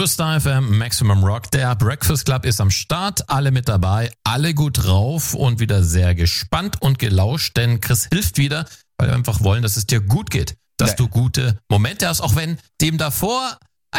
für Star FM Maximum Rock. Der Breakfast Club ist am Start, alle mit dabei, alle gut drauf und wieder sehr gespannt und gelauscht, denn Chris hilft wieder, weil wir einfach wollen, dass es dir gut geht, dass du gute Momente hast, auch wenn dem davor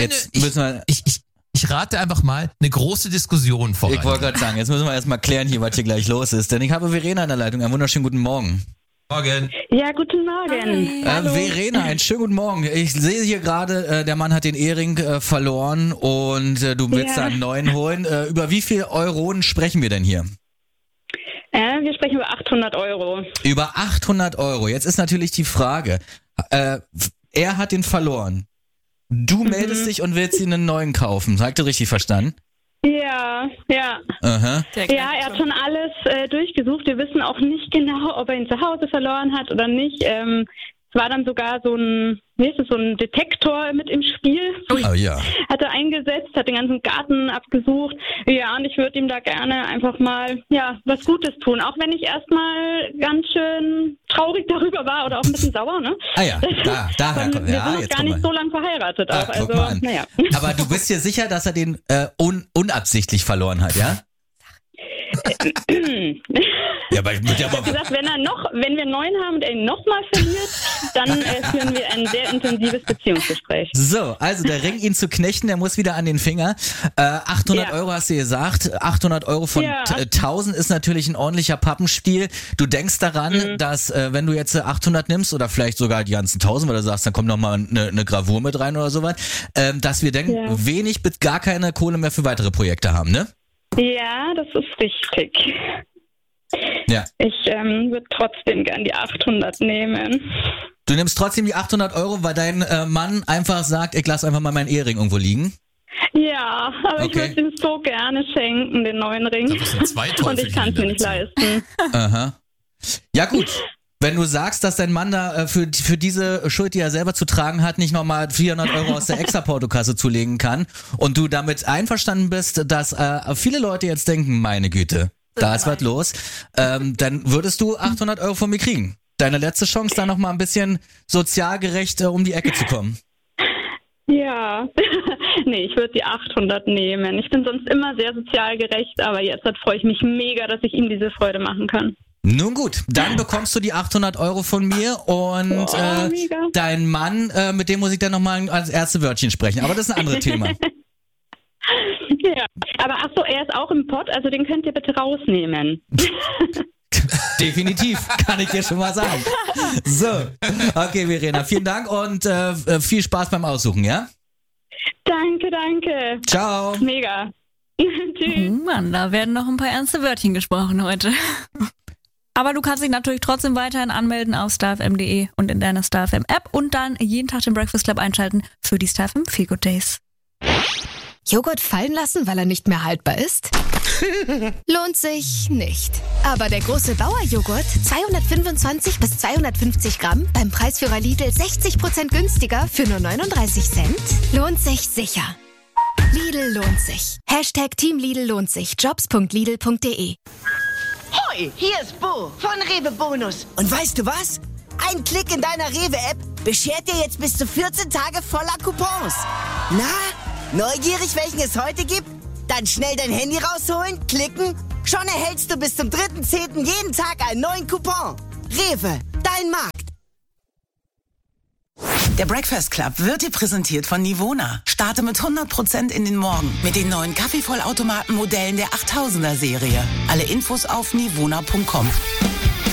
ich rate einfach mal eine große Diskussion voran. Ich wollte gerade sagen, jetzt müssen wir erstmal klären hier, was hier gleich los ist, denn ich habe Verena in der Leitung. Einen wunderschönen guten Morgen. Morgen. Ja, guten Morgen. Verena, einen schönen guten Morgen. Ich sehe hier gerade, der Mann hat den Ehering verloren und du willst da einen neuen holen. Über wie viel Euronen sprechen wir denn hier? Wir sprechen über 800 Euro. Über 800 Euro. Jetzt ist natürlich die Frage, er hat den verloren. Du meldest dich und willst ihn einen neuen kaufen. Habt ihr richtig verstanden? Ja. Aha. Ja, er hat schon alles durchgesucht. Wir wissen auch nicht genau, ob er ihn zu Hause verloren hat oder nicht. Es war dann sogar so ein Detektor mit im Spiel. Oh ja. Hat er eingesetzt, hat den ganzen Garten abgesucht. Ja, und ich würde ihm da gerne einfach mal was Gutes tun. Auch wenn ich erstmal ganz schön traurig darüber war oder auch ein bisschen sauer, ne? Ah ja, daher kommt. Wir sind noch gar nicht so lange verheiratet. Auch. Guck mal an. Naja. Aber du bist dir sicher, dass er den unabsichtlich verloren hat, ja? Ja, aber ich habe gesagt, wenn wir einen neuen haben und er ihn nochmal verliert, dann führen wir ein sehr intensives Beziehungsgespräch. So, also der Ring, ihn zu knechten, der muss wieder an den Finger. 800 Euro hast du gesagt. 800 Euro von 1000 ist natürlich ein ordentlicher Pappenstiel. Du denkst daran, dass wenn du jetzt 800 nimmst oder vielleicht sogar die ganzen 1000, weil du sagst, dann kommt nochmal eine Gravur mit rein oder sowas, dass wir dann wenig bis gar keine Kohle mehr für weitere Projekte haben, ne? Ja, das ist richtig. Ja. Ich würde trotzdem gern die 800 nehmen. Du nimmst trotzdem die 800 Euro, weil dein Mann einfach sagt, ich lasse einfach mal meinen Ehering irgendwo liegen? Ja, aber ich würde ihm so gerne schenken, den neuen Ring. Und ich kann es mir nicht leisten. Aha. Ja gut. Wenn du sagst, dass dein Mann da für diese Schuld, die er selber zu tragen hat, nicht nochmal 400 Euro aus der Extra-Portokasse zulegen kann und du damit einverstanden bist, dass viele Leute jetzt denken, meine Güte, da ist was los, dann würdest du 800 Euro von mir kriegen. Deine letzte Chance, da nochmal ein bisschen sozial gerecht um die Ecke zu kommen. Ja, nee, ich würde die 800 nehmen. Ich bin sonst immer sehr sozial gerecht, aber jetzt freue ich mich mega, dass ich ihm diese Freude machen kann. Nun gut, dann bekommst du die 800 Euro von mir und dein Mann, mit dem muss ich dann nochmal als erste Wörtchen sprechen. Aber das ist ein anderes Thema. Ja, aber er ist auch im Pott, also den könnt ihr bitte rausnehmen. Definitiv, kann ich dir schon mal sagen. So, okay Verena, vielen Dank und viel Spaß beim Aussuchen, ja? Danke. Ciao. Mega. Tschüss. Mann, da werden noch ein paar ernste Wörtchen gesprochen heute. Aber du kannst dich natürlich trotzdem weiterhin anmelden auf starfm.de und in deiner StarFM App und dann jeden Tag den Breakfast Club einschalten für die StarFM Feel Good Days. Joghurt fallen lassen, weil er nicht mehr haltbar ist? Lohnt sich nicht. Aber der große Bauerjoghurt, 225 bis 250 Gramm, beim Preisführer Lidl 60% günstiger für nur 39 Cent, lohnt sich sicher. Lidl lohnt sich. #Team Lidl lohnt sich. Jobs.lidl.de. Hoi, hier ist Bo von Rewe Bonus. Und weißt du was? Ein Klick in deiner Rewe-App beschert dir jetzt bis zu 14 Tage voller Coupons. Na, neugierig, welchen es heute gibt? Dann schnell dein Handy rausholen, klicken. Schon erhältst du bis zum 3.10. jeden Tag einen neuen Coupon. Rewe, dein Markt. Der Breakfast Club wird dir präsentiert von Nivona. Starte mit 100% in den Morgen mit den neuen Kaffeevollautomaten-Modellen der 8000er Serie. Alle Infos auf nivona.com.